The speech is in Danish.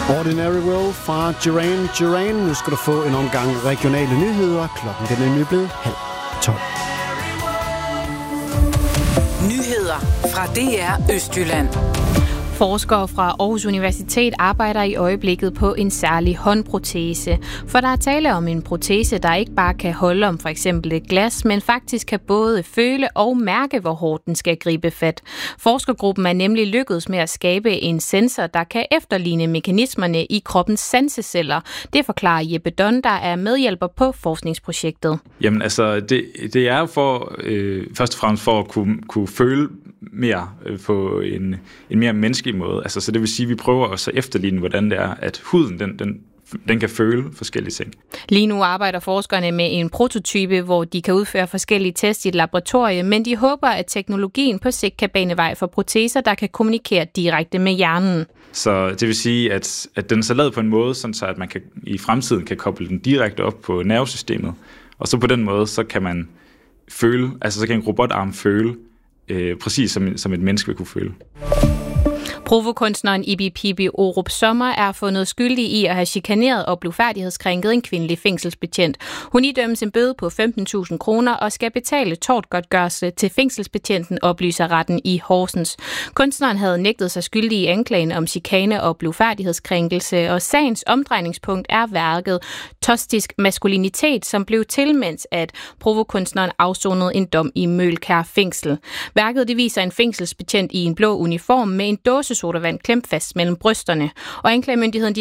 Ordinary World fra Duran Duran. Nu skal du få en omgang regionale nyheder. Klokken den er nemlig blevet 11:30. Nyheder fra DR Østjylland. Forskere fra Aarhus Universitet arbejder i øjeblikket på en særlig håndprotese. For der er tale om en protese, der ikke bare kan holde om for eksempel et glas, men faktisk kan både føle og mærke, hvor hårdt den skal gribe fat. Forskergruppen er nemlig lykkedes med at skabe en sensor, der kan efterligne mekanismerne i kroppens sanseceller. Det forklarer Jeppe Don, der er medhjælper på forskningsprojektet. Jamen altså, det er jo for, først og fremmest for at kunne føle mere på en mere menneskelig måde. Altså, så det vil sige, at vi prøver også at efterligne, hvordan det er, at huden den kan føle forskellige ting. Lige nu arbejder forskerne med en prototype, hvor de kan udføre forskellige tests i et laboratorium, men de håber, at teknologien på sigt kan bane vej for proteser, der kan kommunikere direkte med hjernen. Så det vil sige, at den er så lavet på en måde, sådan så at man i fremtiden kan koble den direkte op på nervesystemet. Og så på den måde, så kan man føle, altså så kan en robotarm føle, præcis som et menneske vil kunne føle. Provokunstneren Ibi Pibi Orup Sommer er fundet skyldig i at have chikaneret og blufærdighedskrænket en kvindelig fængselsbetjent. Hun idømmes en bøde på 15.000 kroner og skal betale tortgodtgørelse til fængselsbetjenten, oplyser retten i Horsens. Kunstneren havde nægtet sig skyldig i anklagen om chikane og blufærdighedskrænkelse, og sagens omdrejningspunkt er værket Tostisk maskulinitet, som blev til, mens at provokunstneren afsonede en dom i Møgelkær fængsel. Værket det viser en fængselsbetjent i en blå uniform med en dåse sodavand klemt fast mellem brysterne, og anklagemyndigheden